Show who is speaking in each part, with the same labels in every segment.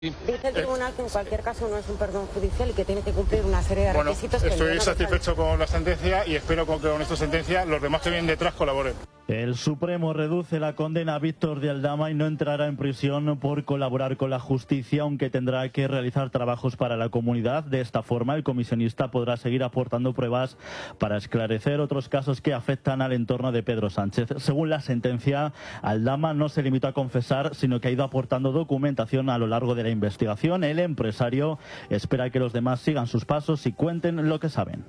Speaker 1: Dice el tribunal que en cualquier caso no es un perdón judicial y que tiene que cumplir una serie de requisitos.
Speaker 2: Estoy satisfecho con la sentencia y espero que con esta sentencia los demás que vienen detrás colaboren.
Speaker 3: El Supremo reduce la condena a Víctor de Aldama y no entrará en prisión por colaborar con la justicia, aunque tendrá que realizar trabajos para la comunidad. De esta forma, el comisionista podrá seguir aportando pruebas para esclarecer otros casos que afectan al entorno de Pedro Sánchez. Según la sentencia, Aldama no se limitó a confesar, sino que ha ido aportando documentación a lo largo de la investigación. El empresario espera que los demás sigan sus pasos y cuenten lo que saben.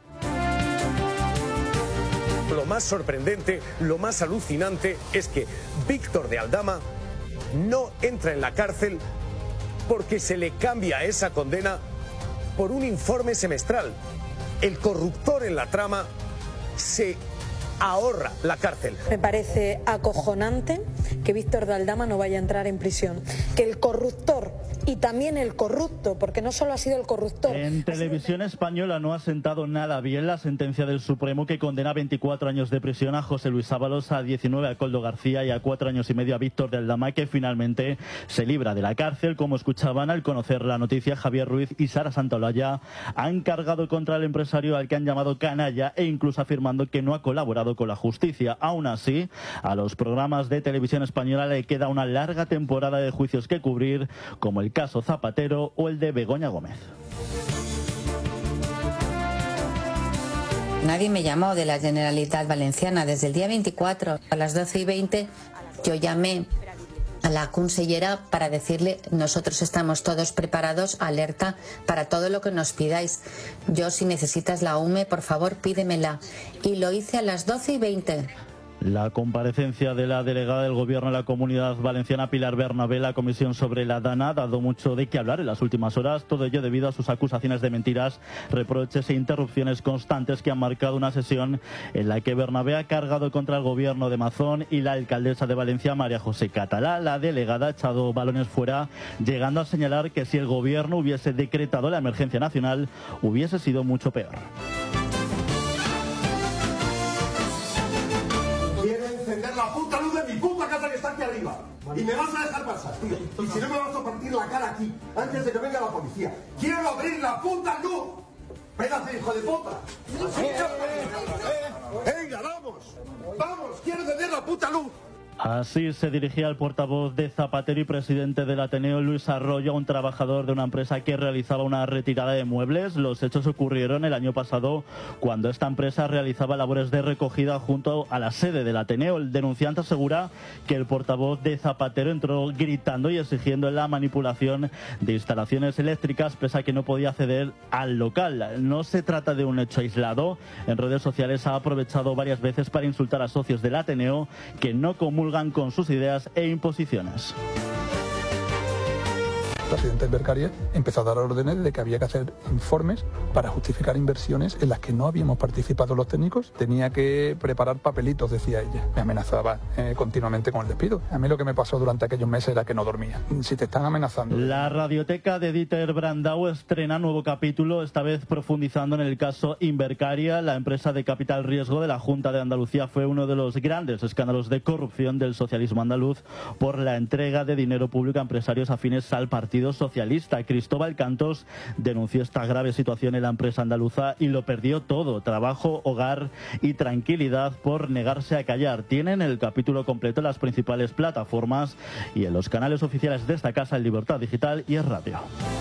Speaker 4: Lo más sorprendente, lo más alucinante es que Víctor de Aldama no entra en la cárcel porque se le cambia esa condena por un informe semestral. El corruptor en la trama se ahorra la cárcel.
Speaker 5: Me parece acojonante que Víctor de Aldama no vaya a entrar en prisión. Que el corruptor y también el corrupto, porque no solo ha sido el corruptor.
Speaker 3: En Televisión Española no ha sentado nada bien la sentencia del Supremo que condena a 24 años de prisión a José Luis Ábalos, a 19 a Koldo García y a 4 años y medio a Víctor de Aldama, que finalmente se libra de la cárcel. Como escuchaban al conocer la noticia, Javier Ruiz y Sara Santaolalla han cargado contra el empresario, al que han llamado canalla, e incluso afirmando que no ha colaborado con la justicia. Aún así, a los programas de Televisión Española le queda una larga temporada de juicios que cubrir, como el caso Zapatero o el de Begoña Gómez.
Speaker 6: Nadie me llamó de la Generalitat Valenciana. Desde el día 24 a las 12:20 yo llamé a la consellera para decirle: nosotros estamos todos preparados, alerta para todo lo que nos pidáis. Yo, si necesitas la UME, por favor pídemela. Y lo hice a las 12:20.
Speaker 3: La comparecencia de la delegada del Gobierno en la Comunidad Valenciana, Pilar Bernabé, la comisión sobre la DANA, ha dado mucho de qué hablar en las últimas horas, todo ello debido a sus acusaciones de mentiras, reproches e interrupciones constantes que han marcado una sesión en la que Bernabé ha cargado contra el Gobierno de Mazón y la alcaldesa de Valencia, María José Catalá. La delegada ha echado balones fuera, llegando a señalar que si el Gobierno hubiese decretado la emergencia nacional, hubiese sido mucho peor.
Speaker 7: La puta luz de mi puta casa que está aquí arriba. Y me vas a dejar pasar, tío. Y si no me vas a partir la cara aquí, antes de que venga la policía. ¡Quiero abrir la puta luz! ¡Pedazo, hijo de puta! ¡Venga, vamos! ¡Vamos! ¡Quiero tener la puta luz!
Speaker 3: Así se dirigía el portavoz de Zapatero y presidente del Ateneo, Luis Arroyo, a un trabajador de una empresa que realizaba una retirada de muebles. Los hechos ocurrieron el año pasado, cuando esta empresa realizaba labores de recogida junto a la sede del Ateneo. El denunciante asegura que el portavoz de Zapatero entró gritando y exigiendo la manipulación de instalaciones eléctricas, pese a que no podía acceder al local. No se trata de un hecho aislado. En redes sociales ha aprovechado varias veces para insultar a socios del Ateneo que no comulgan con sus ideas e imposiciones.
Speaker 8: El presidente Bercaria empezó a dar órdenes de que había que hacer informes para justificar inversiones en las que no habíamos participado los técnicos. Tenía que preparar papelitos, decía ella. Me amenazaba continuamente con el despido. A mí lo que me pasó durante aquellos meses era que no dormía. Si te están amenazando...
Speaker 3: La radioteca de Dieter Brandau estrena nuevo capítulo, esta vez profundizando en el caso Invercaria. La empresa de capital riesgo de la Junta de Andalucía fue uno de los grandes escándalos de corrupción del socialismo andaluz por la entrega de dinero público a empresarios afines al Partido Socialista. Cristóbal Cantos denunció esta grave situación en la empresa andaluza y lo perdió todo: trabajo, hogar y tranquilidad, por negarse a callar. Tienen el capítulo completo en las principales plataformas y en los canales oficiales de esta casa, en Libertad Digital y en Radio.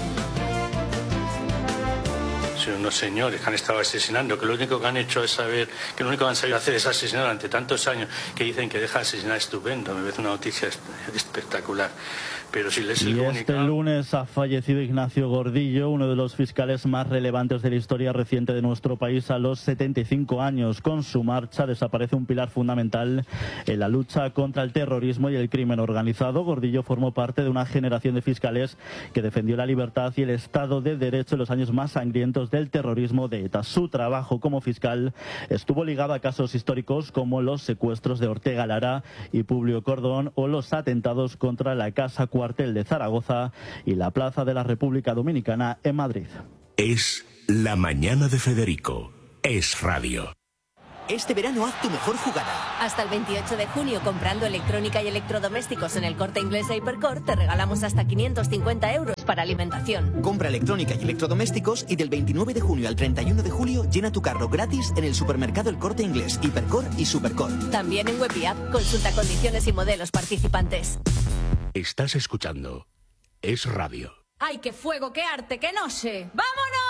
Speaker 9: Unos señores que han estado asesinando, que lo único que han hecho es saber, que lo único que han sabido hacer es asesinar durante tantos años, que dicen que deja de asesinar, estupendo, me parece una noticia espectacular. Pero si les
Speaker 3: y este lunes ha fallecido Ignacio Gordillo, uno de los fiscales más relevantes de la historia reciente de nuestro país, a los 75 años. Con su marcha desaparece un pilar fundamental en la lucha contra el terrorismo y el crimen organizado. Gordillo formó parte de una generación de fiscales que defendió la libertad y el Estado de Derecho en los años más sangrientos del terrorismo de ETA. Su trabajo como fiscal estuvo ligado a casos históricos como los secuestros de Ortega Lara y Publio Cordón, o los atentados contra la Casa Cuartel de Zaragoza y la Plaza de la República Dominicana en Madrid.
Speaker 10: Es la mañana de Federico. Es radio. Este verano haz tu mejor jugada.
Speaker 11: Hasta el 28 de junio, comprando electrónica y electrodomésticos en el Corte Inglés e Hipercor, te regalamos hasta 550 euros para alimentación.
Speaker 10: Compra electrónica y electrodomésticos y del 29 de junio al 31 de julio llena tu carro gratis en el supermercado El Corte Inglés, Hipercor y Supercor.
Speaker 11: También en web y app. Consulta condiciones y modelos participantes.
Speaker 12: Estás escuchando Es Radio.
Speaker 13: ¡Ay, qué fuego, qué arte, qué noche! ¡Vámonos!